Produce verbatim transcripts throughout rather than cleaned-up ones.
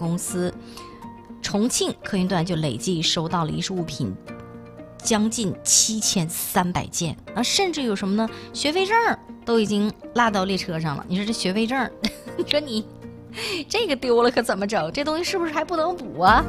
公司重庆客运段就累计收到了遗失物品将近七千三百件啊，甚至有什么呢？学费证都已经落到列车上了。你说这学费证，你说你这个丢了可怎么整？这东西是不是还不能补啊？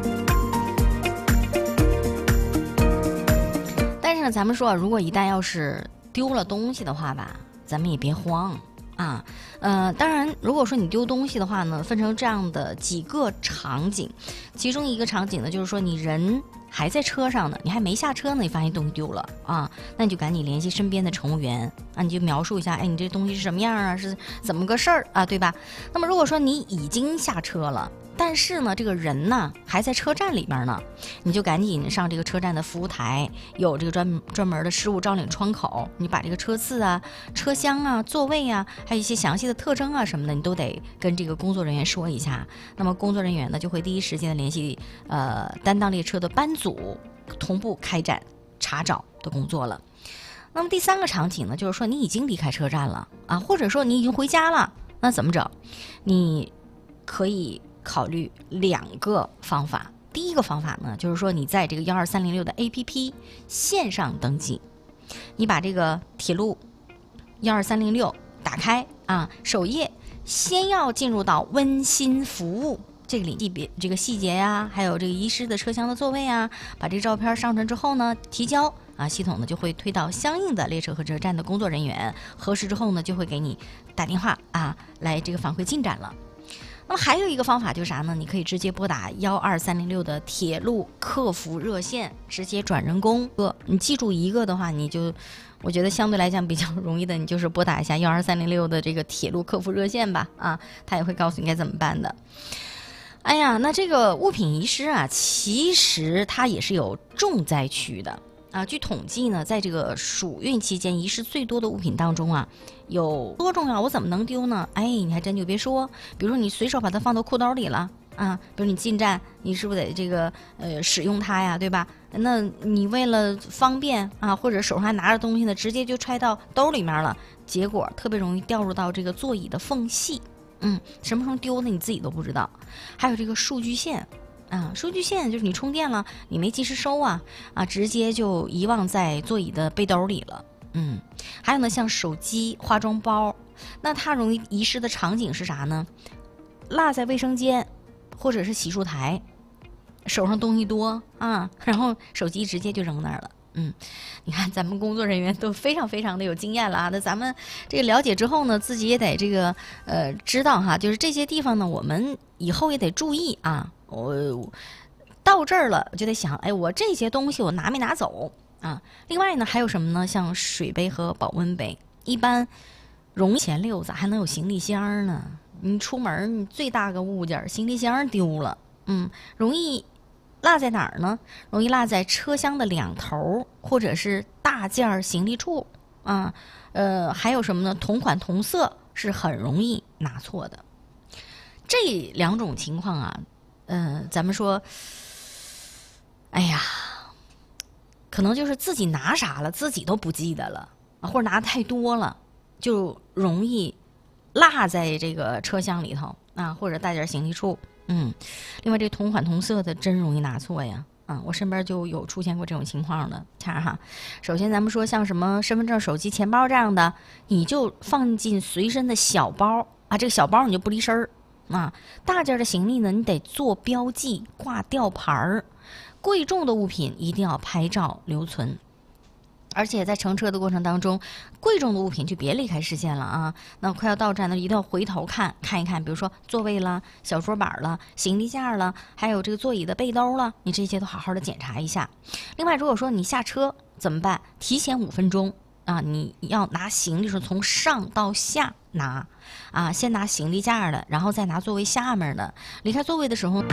但是呢，咱们说，如果一旦要是丢了东西的话吧，咱们也别慌啊。呃，当然，如果说你丢东西的话呢，分成这样的几个场景，其中一个场景呢，就是说你人还在车上呢，你还没下车呢，你发现东西丢了啊，那你就赶紧联系身边的乘务员啊，你就描述一下，哎，你这东西是什么样啊，是怎么个事儿啊，对吧？那么如果说你已经下车了，但是呢，这个人呢还在车站里面呢，你就赶紧上这个车站的服务台，有这个专专门的失物招领窗口，你把这个车次啊、车厢啊、座位啊，还有一些详细的特征啊什么的，你都得跟这个工作人员说一下。那么工作人员呢就会第一时间的联系呃担当列车的班组，同步开展查找的工作了。那么第三个场景呢，就是说你已经离开车站了啊，或者说你已经回家了，那怎么整？你可以考虑两个方法。第一个方法呢，就是说你在这个一二三零六的 A P P 线上登记，你把这个铁路一二三零六打开啊，首页先要进入到温馨服务这个里边，这个细节呀，还有这个遗失的车厢的座位啊，把这个照片上传之后呢，提交啊，系统呢就会推到相应的列车和车站的工作人员，核实之后呢，就会给你打电话啊，来这个反馈进展了。那么还有一个方法就是啥呢？你可以直接拨打一二三零六的铁路客服热线，直接转人工。你记住一个的话，你就我觉得相对来讲比较容易的，你就是拨打一下一二三零六的这个铁路客服热线吧，啊，他也会告诉你该怎么办的。哎呀，那这个物品遗失啊，其实它也是有重灾区的啊。据统计呢，在这个暑运期间遗失最多的物品当中啊，有多重要？我怎么能丢呢？哎，你还真就别说，比如说你随手把它放到裤兜里了啊，比如你进站，你是不是得这个呃使用它呀，对吧？那你为了方便啊，或者手上还拿着东西呢，直接就揣到兜里面了，结果特别容易掉入到这个座椅的缝隙。嗯，什么时候丢的你自己都不知道。还有这个数据线啊，数据线就是你充电了，你没及时收啊啊，直接就遗忘在座椅的背兜里了。嗯，还有呢，像手机、化妆包，那它容易遗失的场景是啥呢？落在卫生间，或者是洗漱台，手上东西多啊，然后手机直接就扔那儿了。嗯，你看咱们工作人员都非常非常的有经验了啊。那咱们这个了解之后呢，自己也得这个呃知道哈，就是这些地方呢，我们以后也得注意啊。我到这儿了，我就得想，哎，我这些东西我拿没拿走啊？另外呢，还有什么呢？像水杯和保温杯，一般容易前溜子，还能有行李箱呢。你出门，你最大个物件行李箱丢了，嗯，容易落在哪儿呢？容易落在车厢的两头，或者是大件行李处啊。呃，还有什么呢？同款同色是很容易拿错的。这两种情况啊，呃，咱们说，哎呀，可能就是自己拿啥了，自己都不记得了啊，或者拿太多了，就容易落在这个车厢里头啊，或者大件行李处。嗯，另外这同款同色的真容易拿错呀，啊，我身边就有出现过这种情况的。看哈，首先咱们说像什么身份证、手机、钱包这样的，你就放进随身的小包啊，这个小包你就不离身儿啊。大件的行李呢，你得做标记、挂吊牌儿。贵重的物品一定要拍照留存。而且在乘车的过程当中，贵重的物品就别离开视线了啊！那快要到站呢，一定要回头看看一看，比如说座位啦、小桌板了、行李架了，还有这个座椅的背兜了，你这些都好好的检查一下。另外，如果说你下车怎么办？提前五分钟啊，你要拿行李是从上到下拿啊，先拿行李架的，然后再拿座位下面的。离开座位的时候，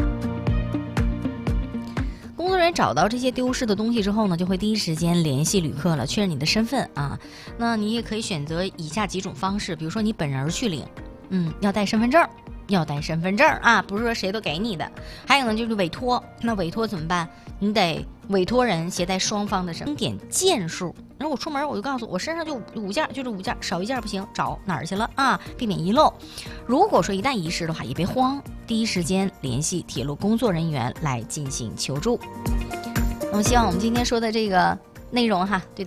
工作人员找到这些丢失的东西之后呢，就会第一时间联系旅客了，确认你的身份啊。那你也可以选择以下几种方式，比如说你本人去领，嗯，要带身份证，要带身份证啊，不是说谁都给你的。还有呢，就是委托，那委托怎么办？你得委托人携带双方的身份点件数。然后我出门我就告诉我身上就五件，就这五件，少一件不行，找哪儿去了啊？避免遗漏。如果说一旦遗失的话，也别慌第一时间联系铁路工作人员来进行求助。那么希望我们今天说的这个内容哈，对